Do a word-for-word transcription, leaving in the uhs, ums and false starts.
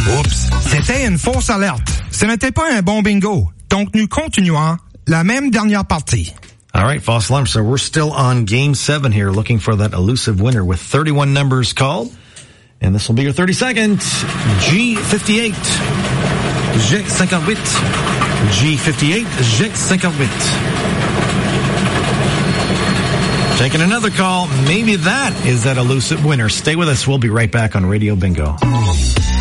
Oups, c'était une fausse alerte. Ce n'était pas un bon bingo. Donc, nous continuons la même dernière partie. All right, false alarm. So we're still on game seven here, looking for that elusive winner with thirty-one numbers called. And this will be your thirty seconds. G fifty-eight. G fifty-eight. G fifty-eight. G fifty-eight. Taking another call. Maybe that is that elusive winner. Stay with us. We'll be right back on Radio Bingo.